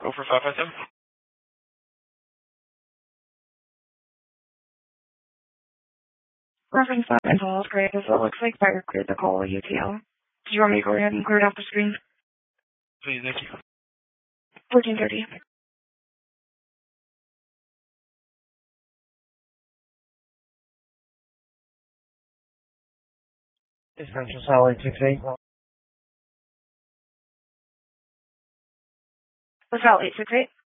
Go for 557. Reference that info is great as it looks like fire cleared the call UTL. Do you want me to go ahead and clear it off the screen? Please, thank you. 1430. Essential Solid 68. What's out 868?